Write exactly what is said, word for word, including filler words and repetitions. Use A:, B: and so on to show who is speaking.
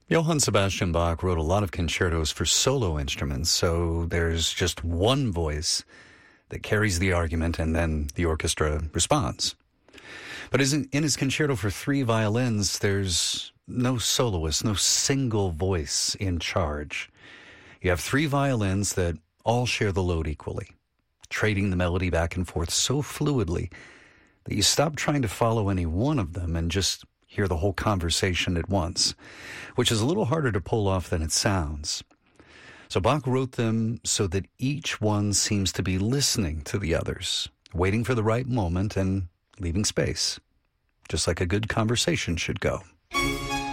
A: Johann Sebastian Bach wrote a lot of concertos for solo instruments, so there's just one voice that carries the argument and then the orchestra responds. But in his concerto for three violins, there's no soloist, no single voice in charge. You have three violins that all share the load equally, trading the melody back and forth so fluidly that you stop trying to follow any one of them and just hear the whole conversation at once, which is a little harder to pull off than it sounds. So Bach wrote them so that each one seems to be listening to the others, waiting for the right moment and leaving space, just like a good conversation should go.